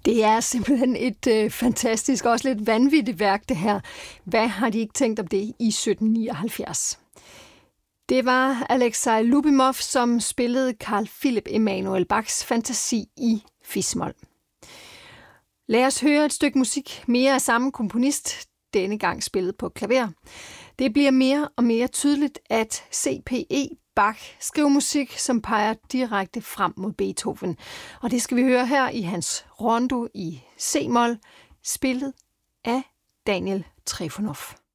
Det er simpelthen et fantastisk, også lidt vanvittigt værk, det her. Hvad har de ikke tænkt om det i 1779? Det var Alexej Lubimov, som spillede Carl Philipp Emanuel Bachs fantasi i fis-mol. Lad os høre et stykke musik mere af samme komponist, denne gang spillet på klaver. Det bliver mere og mere tydeligt, at C.P.E. Bach skriver musik, som peger direkte frem mod Beethoven. Og det skal vi høre her i hans rondo i C-mol, spillet af Daniel Trifonov.